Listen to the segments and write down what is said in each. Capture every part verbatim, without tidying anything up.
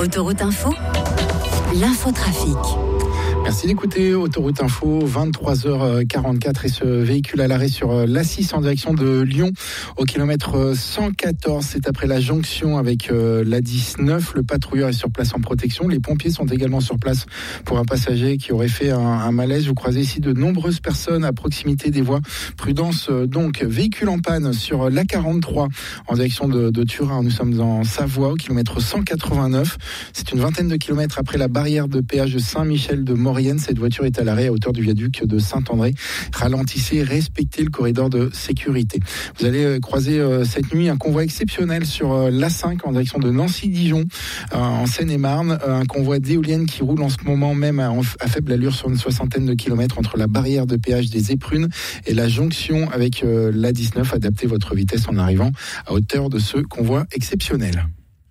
Autoroute Info, l'infotrafic. Merci d'écouter Autoroute Info, vingt-trois heures quarante-quatre et ce véhicule à l'arrêt sur l'A six en direction de Lyon au kilomètre cent quatorze. C'est après la jonction avec l'A dix-neuf. Le patrouilleur est sur place en protection. Les pompiers sont également sur place pour un passager qui aurait fait un, un malaise. Vous croisez ici de nombreuses personnes à proximité des voies. Prudence donc. Véhicule en panne sur l'A quarante-trois en direction de, de Turin. Nous sommes en Savoie au kilomètre cent quatre-vingt-neuf. C'est une vingtaine de kilomètres après la barrière de péage de Saint-Michel de Maurienne. Cette voiture est à l'arrêt à hauteur du viaduc de Saint-André. Ralentissez, respectez le corridor de sécurité. Vous allez croiser euh, cette nuit un convoi exceptionnel sur euh, l'A cinq en direction de Nancy-Dijon euh, en Seine-et-Marne. Euh, un convoi d'éoliennes qui roule en ce moment même à, à faible allure sur une soixantaine de kilomètres entre la barrière de péage des Éprunes et la jonction avec euh, l'A dix-neuf. Adaptez votre vitesse en arrivant à hauteur de ce convoi exceptionnel.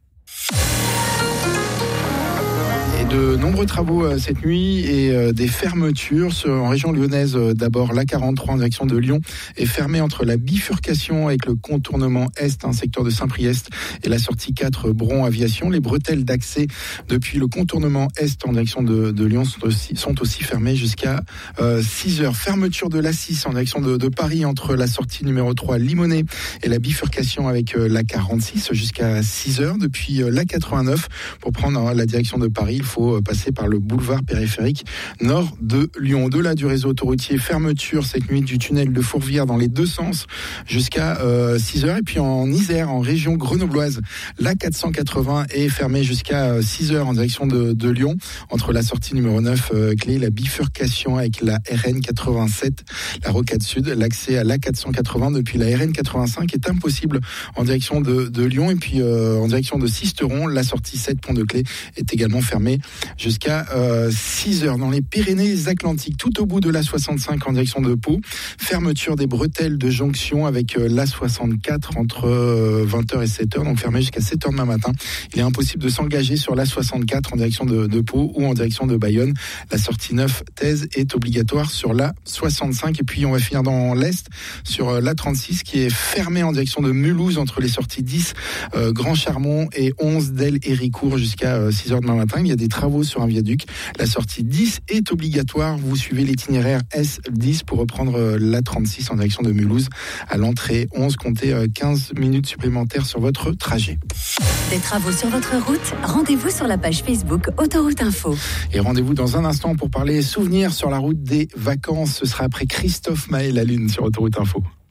De nombreux travaux euh, cette nuit et euh, des fermetures en région lyonnaise. Euh, d'abord, l'A quarante-trois en direction de Lyon est fermée entre la bifurcation avec le contournement Est, un secteur de Saint-Priest, et la sortie quatre Bron Aviation. Les bretelles d'accès depuis le contournement Est en direction de, de Lyon sont aussi, sont aussi fermées jusqu'à euh, six heures. Fermeture de l'A six en direction de, de Paris entre la sortie numéro trois Limonest et la bifurcation avec euh, l'A quarante-six jusqu'à six heures. Depuis euh, l'A quatre-vingt-neuf, pour prendre euh, la direction de Paris, il faut passer par le boulevard périphérique nord de Lyon. Au-delà du réseau autoroutier, fermeture cette nuit du tunnel de Fourvière dans les deux sens jusqu'à euh, six heures. Et puis en Isère, en région grenobloise, l'A quatre cent quatre-vingts est fermée jusqu'à six heures en direction de, de Lyon, entre la sortie numéro neuf euh, clé, la bifurcation avec la R N quatre-vingt-sept, la rocade sud. L'accès à l'A quatre cent quatre-vingts depuis la R N quatre-vingt-cinq est impossible en direction de, de Lyon. Et puis euh, en direction de Sisteron, la sortie sept pont de Clé est également fermée jusqu'à euh, six heures. Dans les Pyrénées-Atlantiques, tout au bout de l'A soixante-cinq en direction de Pau, fermeture des bretelles de jonction avec euh, l'A soixante-quatre entre euh, vingt heures et sept heures, donc fermé jusqu'à sept heures demain matin. Il est impossible de s'engager sur l'A soixante-quatre en direction de, de Pau ou en direction de Bayonne. La sortie neuf Thèse est obligatoire sur l'A soixante-cinq. Et puis on va finir dans l'Est sur euh, l'A trente-six qui est fermée en direction de Mulhouse entre les sorties dix euh, Grand Charmont et onze Del Héricourt jusqu'à euh, six heures demain matin. Il y a des travaux sur un viaduc. La sortie dix est obligatoire. Vous suivez l'itinéraire S dix pour reprendre l'A trente-six en direction de Mulhouse. À l'entrée onze, comptez quinze minutes supplémentaires sur votre trajet. Des travaux sur votre route, rendez-vous sur la page Facebook Autoroute Info. Et rendez-vous dans un instant pour parler souvenirs sur la route des vacances. Ce sera après Christophe Maé, la Lune sur Autoroute Info.